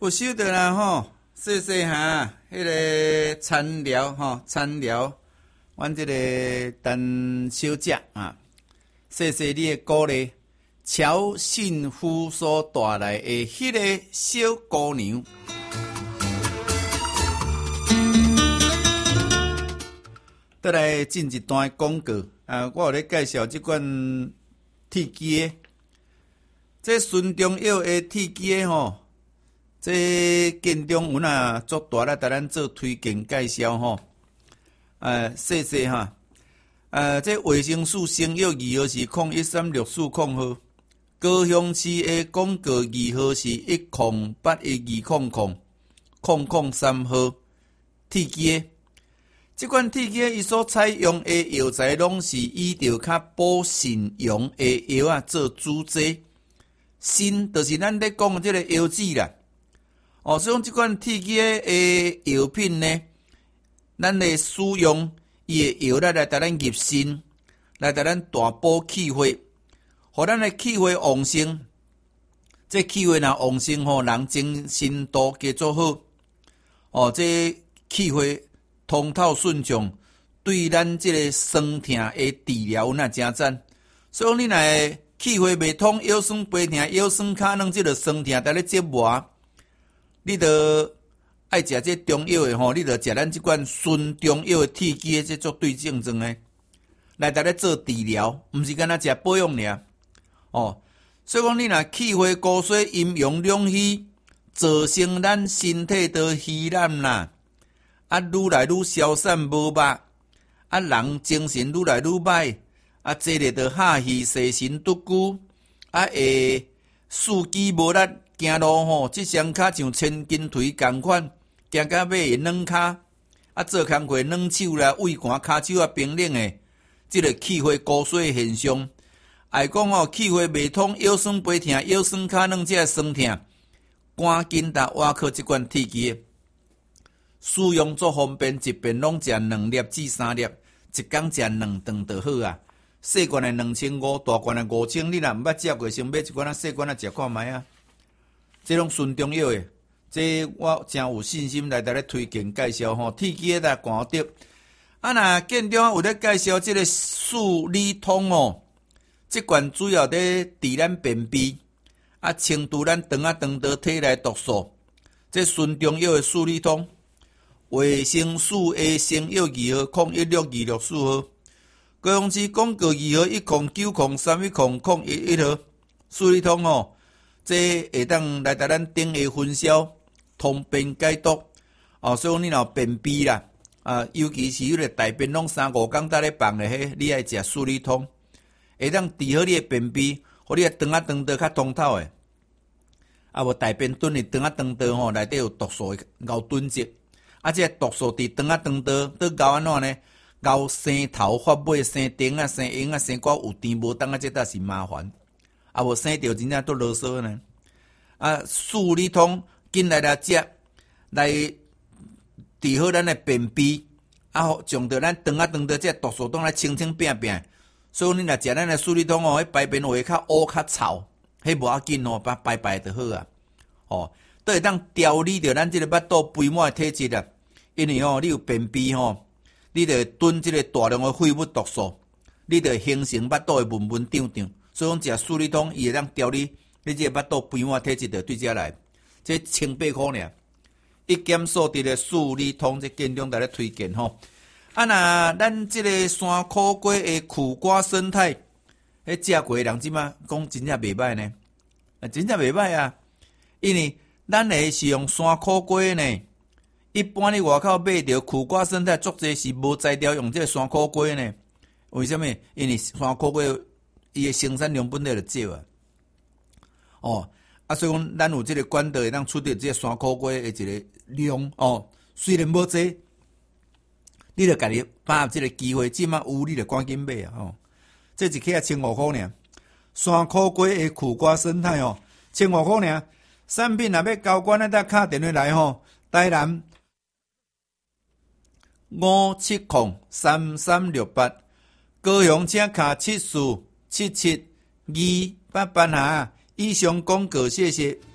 不晓得啦吼，细细哈，迄个餐寮吼，餐寮，阮这个陈小姐啊，细细你的鼓励，乔信夫所带来的迄个小姑娘。再来进一段广告啊！我有咧介绍即款铁机的，这孙中药的铁机的吼，这建中有啊足大啦，甲咱做推荐介绍吼。细细哈，这卫生署生药二号是013640号，高雄市的广告二号是10812000003号，铁机的。即款铁机伊所采用的药材拢是以着较补肾阳的药啊做主剂，肾就是咱咧讲的即个药剂啦。所以讲即款铁机的药品呢，咱咧使用伊的药力来带咱入肾，来带咱大补气血，互咱的气血旺盛。这气血若旺盛吼，人精神都加做好。这气血通透顺畅，对咱即个酸痛的治疗那真赞。所以你若气血未通，腰酸背痛、腰酸脚软，即个酸痛在咧折磨，你着爱食这中药的吼，你着食咱即款纯中药的铁机的，这作对症状的，来在咧做治疗，毋是干那食保养尔。所以讲你若气血高水阴阳两虚，造成咱身体的虚懒啦。愈来愈消散无力，人精神愈来愈歹，坐咧着下气细神独居，会四肢无力，行路吼，即双脚像千斤锤共款，行到尾软骹，做工课软手啦，畏寒骹手冰冷诶，即个气血高水诶现象。爱讲气血未通，腰酸背痛、腰酸骹软，即个酸痛，赶紧搭挖靠即款铁机。使用足方便，一遍拢食2粒至3粒，一工食2顿就好啊。细罐的2500，大罐的5000，你若毋捌食过，先买一罐细罐食看卖啊。这种纯中药的，这我真有信心来带你推荐介绍吼。铁机的寒得，若建中有咧介绍这个四理通哦，这罐主要咧治咱便秘，清除咱肠道体内毒素。这纯中药的四理通。卫生署的生药2号016264号，高雄市广告2号10903100111号，四理通吼，这会当来带咱顶下分销，通便解毒。所以你若便秘啦，尤其是迄个大便拢3-5工在咧放咧，你爱食四理通，会当治好你的便秘，互你的肠道较通透诶。无大便蹲伫肠道吼，内底有毒素的熬囤积。这毒素伫肠道都熬安怎呢？熬生头、发尾、生丁生婴生瓜有甜无当这才是麻烦。无生着真正都啰嗦呢。四理通紧来食，来治好咱的便秘，将着咱肠道这毒素当来清变。所以你若食咱的四理通迄排便会较乌较臭，迄无要紧把排就好啊。都会当调理着咱这个巴肚肥满的体质啊。因为你有便秘你就囤这个大量的废物毒素，你就形成巴肚的闷胀。所以讲食四理通，伊会当调理你这个巴肚肥满体质，就对这来，这1800块尔，一减数值的四理通，这建中在咧推荐吼。若咱这个山苦瓜的苦瓜生态，食过的人即马讲真正袂歹呢，真正袂歹啊，因为咱的是用山苦瓜呢。一般你外口买到苦瓜生态，足侪是无材料用这个山苦瓜呢？为什么？因为山苦瓜伊的生产量本来就少啊。所以讲咱有这个管道会当出到这个山苦瓜的一个量虽然无济，你着家己把握这个机会，即马有你着赶紧买啊！这一克15块尔，山苦瓜的苦瓜生态15块尔。产品若要交关咱打电话来台南。5703368，高雄请卡74772888以上广告，谢谢。